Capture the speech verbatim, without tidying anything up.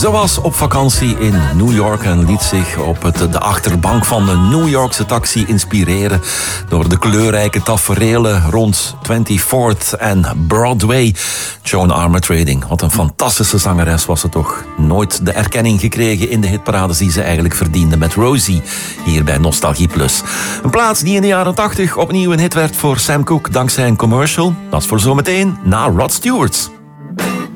Ze was op vakantie in New York en liet zich op het, de achterbank van de New Yorkse taxi inspireren door de kleurrijke taferelen rond twenty-fourth en Broadway. Joan Armatrading, wat een fantastische zangeres was ze toch. Nooit de erkenning gekregen in de hitparades die ze eigenlijk verdiende met Rosie, hier bij Nostalgie Plus. Een plaats die in de jaren tachtig opnieuw een hit werd voor Sam Cooke dankzij een commercial. Dat is voor zometeen na Rod Stewart.